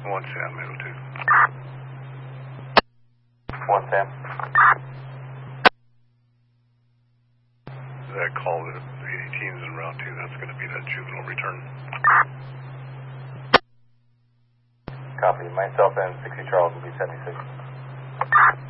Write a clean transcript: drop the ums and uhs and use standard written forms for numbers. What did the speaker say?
1 Sam, 802. 1 Sam. That call, the 18's en route to, that's going to be that juvenile return. Copy. Myself and 60 Charles will be 76.